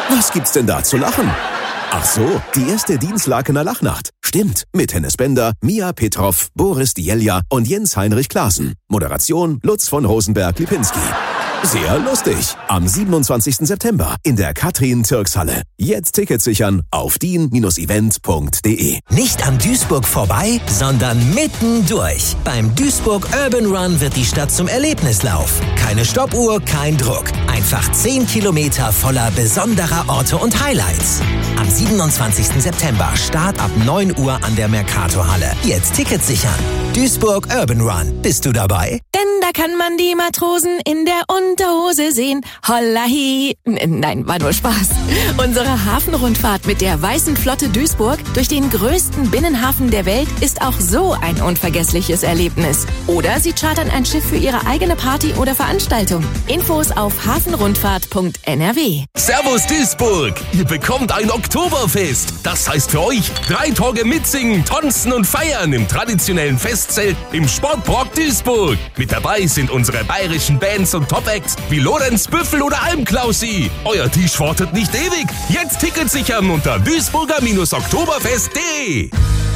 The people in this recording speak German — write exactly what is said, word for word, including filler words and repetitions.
Was gibt's denn da zu lachen? Ach so, die erste Dienstlakener Lachnacht. Stimmt, mit Hennes Bender, Mia Petrov, Boris Dielja und Jens-Heinrich Klaassen. Moderation Lutz von Rosenberg-Lipinski. Sehr lustig. Am siebenundzwanzigsten September in der Katrin-Türks-Halle. Jetzt Tickets sichern auf dien Event punkt de. Nicht am Duisburg vorbei, sondern mitten durch. Beim Duisburg Urban Run wird die Stadt zum Erlebnislauf. Keine Stoppuhr, kein Druck. Einfach zehn Kilometer voller besonderer Orte und Highlights. Am siebenundzwanzigsten September, Start ab neun Uhr an der Mercator-Halle. Jetzt Tickets sichern. Duisburg Urban Run. Bist du dabei? Denn da kann man die Matrosen in der Unterhose sehen. Hollahi. N- Nein, war nur Spaß. Unsere Hafenrundfahrt mit der Weißen Flotte Duisburg durch den größten Binnenhafen der Welt ist auch so ein unvergessliches Erlebnis. Oder Sie chartern ein Schiff für Ihre eigene Party oder Veranstaltung. Infos auf hafenrundfahrt punkt n r w. Servus Duisburg! Ihr bekommt ein Oktoberfest. Das heißt für euch drei Tage mitsingen, tanzen und feiern im traditionellen Festzelt im Sportpark Duisburg. Mit dabei sind unsere bayerischen Bands und Top-Acts wie Lorenz Büffel oder Almklausi. Euer Tisch wartet nicht ewig. Jetzt Tickets sichern unter duisburger Oktoberfest punkt de.